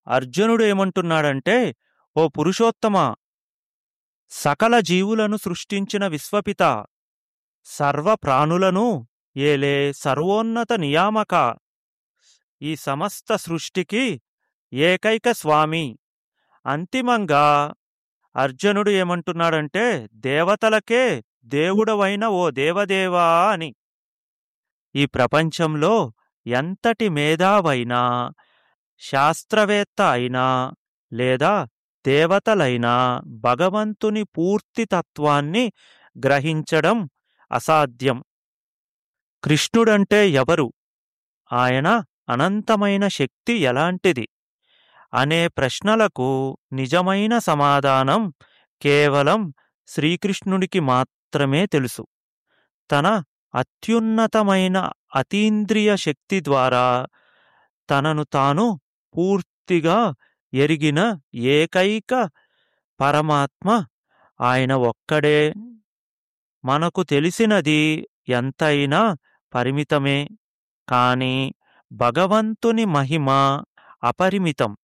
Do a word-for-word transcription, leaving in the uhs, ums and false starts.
అర్జునుడు ఏమంటున్నాడంటే, ఓ పురుషోత్తమా, సకల జీవులను సృష్టించిన విశ్వపిత, సర్వ ప్రాణులను ఏలే సర్వోన్నత నియామక, ఈ సమస్త సృష్టికి ఏకైక స్వామి. అంతిమంగా అర్జునుడు ఏమంటున్నాడంటే, దేవతలకే దేవుడవైన ఓ దేవదేవా అని. ఈ ప్రపంచంలో ఎంతటి మేధావైనా, శాస్త్రవేత్త అయినా లేదా దేవతలైనా భగవంతుని పూర్తి తత్వాన్ని గ్రహించడం అసాధ్యం. కృష్ణుడంటే ఎవరు, ఆయన అనంతమైన శక్తి ఎలాంటిది అనే ప్రశ్నలకు నిజమైన సమాధానం కేవలం శ్రీకృష్ణుడికి మాత్రమే తెలుసు. తన అత్యున్నతమైన అతీంద్రియ శక్తి ద్వారా తనను తాను పూర్తిగా ఎరిగిన ఏకైక పరమాత్మ ఆయన ఒక్కడే. మనకు తెలిసినది ఎంతైనా పరిమితమే, కానీ భగవంతుని మహిమ అపరిమితం.